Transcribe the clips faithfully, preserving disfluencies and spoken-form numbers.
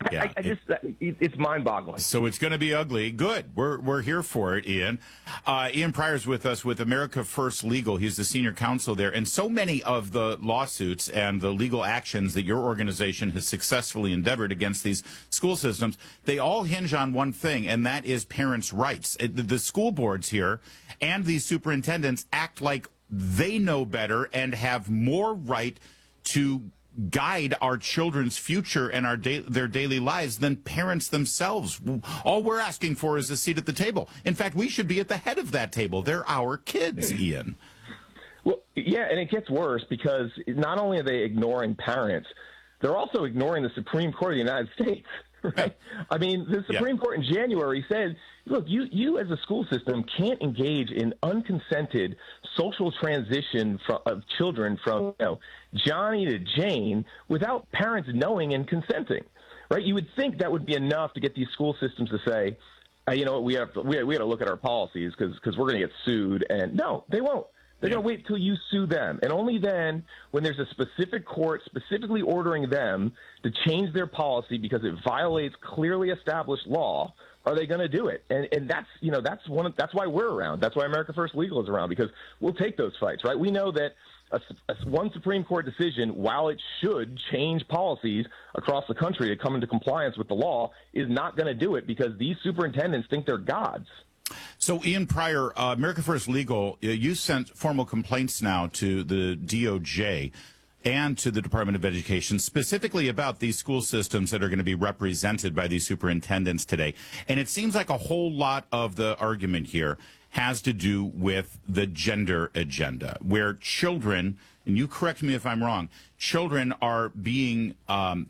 Yeah, I, I it- just, it, it's mind-boggling. So it's going to be ugly. Good. We're we're here for it, Ian. Uh, Ian Pryor's with us with America First Legal. He's the senior counsel there. And so many of the lawsuits and the legal actions that your organization has successfully endeavored against these school systems, they all hinge on one thing, and that is parents' rights. It, the, the school boards here and these superintendents act like they know better and have more right to guide our children's future and our da- their daily lives than parents themselves. All we're asking for is a seat at the table. In fact, we should be at the head of that table. They're our kids, Ian. Well, yeah, and it gets worse because not only are they ignoring parents, they're also ignoring the Supreme Court of the United States. Right? I mean, the Supreme Yeah. Court in January said, look, you, you as a school system can't engage in unconsented social transition from, of children from you know, Johnny to Jane without parents knowing and consenting. Right? You would think that would be enough to get these school systems to say, uh, you know what, we have to, we, we got to look at our policies because because we're going to get sued. And no, they won't. They're Yeah. going to wait till you sue them. And only then, when there's a specific court specifically ordering them to change their policy because it violates clearly established law, are they going to do it. And and that's, you know, that's one of, that's why we're around. That's why America First Legal is around, because we'll take those fights, right? We know that a, a, one Supreme Court decision, while it should change policies across the country to come into compliance with the law, is not going to do it because these superintendents think they're gods. So, Ian Pryor, uh, America First Legal, uh, you sent formal complaints now to the D O J and to the Department of Education, specifically about these school systems that are going to be represented by these superintendents today. And it seems like a whole lot of the argument here has to do with the gender agenda, where children, and you correct me if I'm wrong, children are being, um,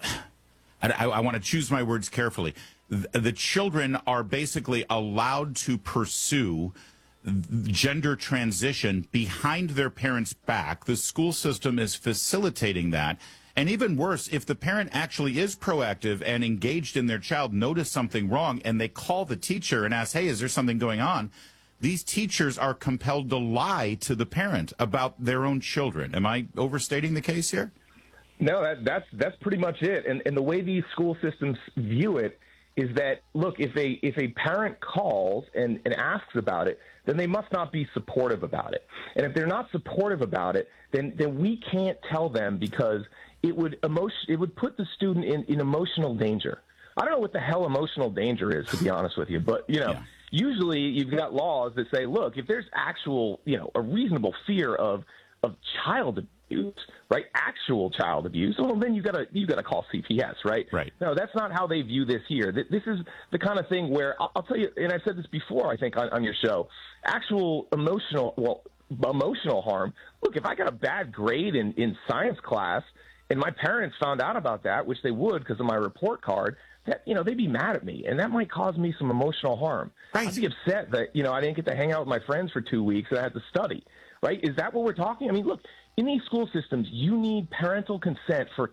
I, I want to choose my words carefully. The children are basically allowed to pursue gender transition behind their parents' back. The school system is facilitating that. And even worse, if the parent actually is proactive and engaged in their child, notice something wrong, and they call the teacher and ask, hey, is there something going on? These teachers are compelled to lie to the parent about their own children. Am I overstating the case here? No, that, that's that's pretty much it. And and the way these school systems view it is that, look, if a if a parent calls and, and asks about it, then they must not be supportive about it. And if they're not supportive about it, then then we can't tell them because it would emotion it would put the student in, in emotional danger. I don't know what the hell emotional danger is, to be honest with you, but you know, Yeah. usually you've got laws that say, look, if there's actual, you know, a reasonable fear of of child abuse, right? Actual child abuse. Well, then you gotta you gotta call C P S, right? Right. No, that's not how they view this here. Th- This is the kind of thing where I'll, I'll tell you, and I've said this before, I think on, on your show. Actual emotional, well, emotional harm. Look, if I got a bad grade in in science class, and my parents found out about that, which they would because of my report card, that, you know, they'd be mad at me, and that might cause me some emotional harm. Right. I'd be upset that, you know, I didn't get to hang out with my friends for two weeks and I had to study, right? Is that what we're talking? I mean, look, in these school systems, you need parental consent for